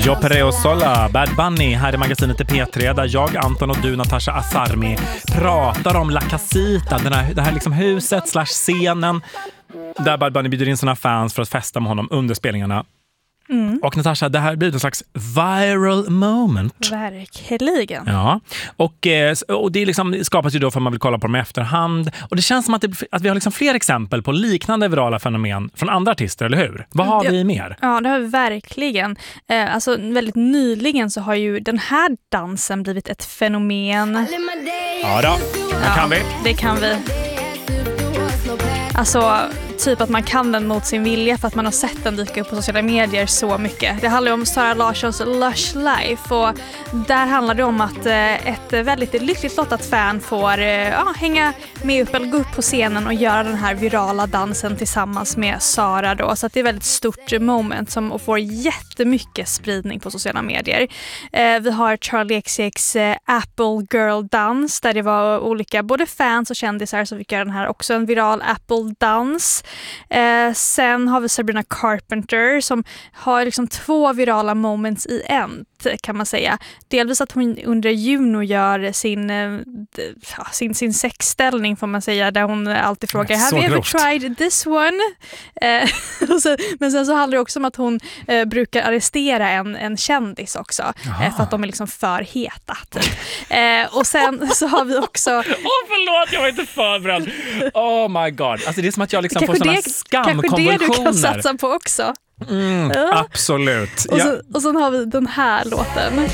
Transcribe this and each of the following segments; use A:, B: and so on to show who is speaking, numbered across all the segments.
A: Jag Perreo Sola, Bad Bunny, här i magasinet P3 där jag, Anton och du, Natasha Asarmi, pratar om La Casita, det här liksom huset / scenen där Bad Bunny bjuder in sina fans för att festa med honom under spelningarna. Och Natasha, det här blir en slags viral moment.
B: Verkligen.
A: Ja, och det liksom skapas ju då för att man vill kolla på dem i efterhand. Och det känns som att vi har liksom fler exempel på liknande virala fenomen från andra artister, eller hur? Vad har vi mer?
B: Ja, det har vi verkligen. Alltså väldigt nyligen så har ju den här dansen blivit ett fenomen.
A: Ja då, det kan vi.
B: Det kan vi. Alltså typ att man kan den mot sin vilja för att man har sett den dyka upp på sociala medier så mycket. Det handlar om Sara Larssons Lush Life och där handlar det om att ett väldigt lyckligt lottat fan får hänga med upp eller gå upp på scenen och göra den här virala dansen tillsammans med Sara då. Så att det är ett väldigt stort moment som får jättemycket spridning på sociala medier. Vi har Charlie XCX Apple Girl Dance där det var olika både fans och kändisar som fick göra den här, också en viral Apple dans. Sen har vi Sabrina Carpenter som har liksom 2 virala moments i en, kan man säga. Delvis att hon under Juno gör sin sexställning, får man säga, där hon alltid frågar have you ever tried this one? Men sen så handlar det också om att hon brukar arrestera en kändis också. För att de är liksom för heta typ. Och sen så har vi också
A: förlåt, jag var inte förberedd. Oh my god. Alltså det är som att jag liksom får såna skamkonvulsioner.
B: Kanske det du kan satsa på också.
A: Absolut.
B: Och sen har vi den här låten.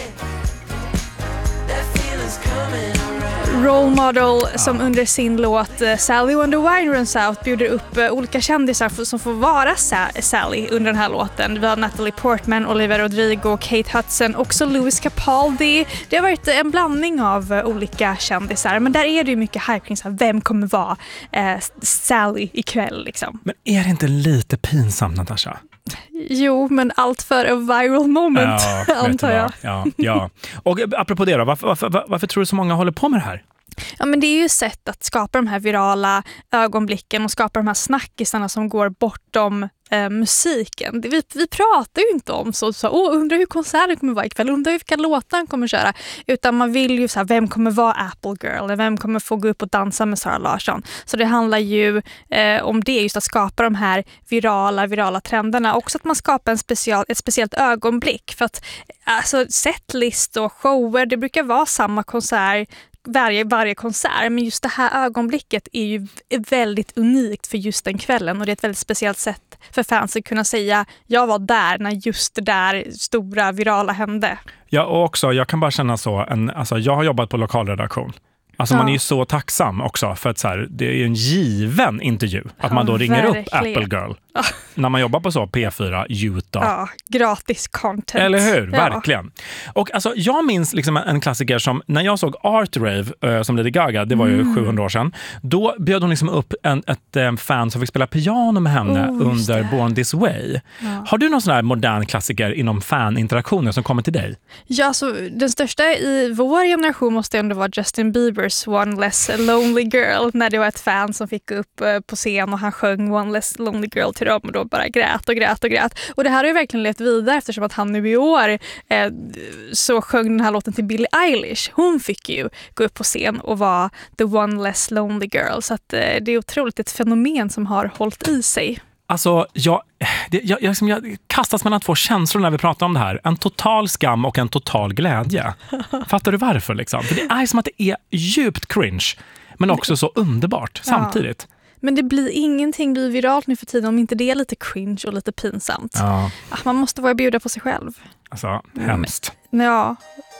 B: Role Model som under sin låt Sally When the Wine Runs Out bjuder upp olika kändisar som får vara Sally under den här låten. Vi har Natalie Portman, Olivia Rodrigo, Kate Hudson, också Louis Capaldi. Det har varit en blandning av olika kändisar, men där är det ju mycket hype kring vem kommer vara Sally ikväll liksom.
A: Men är det inte lite pinsamt, Natasha?
B: Jo, men allt för en viral moment, antar jag.
A: Ja. Och apropå det då, varför tror du så många håller på med det här?
B: Ja, men det är ju ett sätt att skapa de här virala ögonblicken och skapa de här snackisarna som går bortom musiken. Vi pratar ju inte om så undrar hur konserten kommer vara ikväll, undrar vilka låtar han kommer köra, utan man vill ju vem kommer vara Apple Girl eller vem kommer få gå upp och dansa med Sara Larsson. Så det handlar ju om det, just att skapa de här virala trenderna, också att man skapar ett speciellt ögonblick, för att alltså setlist och shower, det brukar vara samma konsert varje konsert, men just det här ögonblicket är ju väldigt unikt för just den kvällen, och det är ett väldigt speciellt sätt för fans att kunna säga jag var där när just det där stora virala hände. Ja, och också jag kan bara känna så, jag har jobbat på lokalredaktion. Alltså man är ju så tacksam också för att det är en given intervju att man då ringer upp Apple Girl när man jobbar på så P4 Utah. Ja, gratis content. Eller hur? Verkligen. Och alltså jag minns liksom en klassiker som när jag såg Art Rave som Lady Gaga, det var ju 700 år sedan. Då bjöd hon liksom upp ett fan som fick spela piano med henne under Born This Way. Ja. Har du någon sån här modern klassiker inom faninteraktioner som kommer till dig? Ja, så den största i vår generation måste ändå vara Justin Biebers One Less Lonely Girl, när det var ett fan som fick upp på scen och han sjöng One Less Lonely Girl till dem och då bara grät. Och det här har ju verkligen levt vidare, eftersom att han nu i år så sjöng den här låten till Billie Eilish. Hon fick ju gå upp på scen och vara the One Less Lonely Girl, så att det är otroligt ett fenomen som har hållit i sig. Alltså, jag kastas mellan 2 känslor när vi pratar om det här. En total skam och en total glädje. Fattar du varför liksom? För det är som att det är djupt cringe, men också så underbart samtidigt. Men det blir viralt nu för tiden om inte det är lite cringe och lite pinsamt. Ja. Man måste våga bjuda på sig själv. Alltså, hemskt. Ja,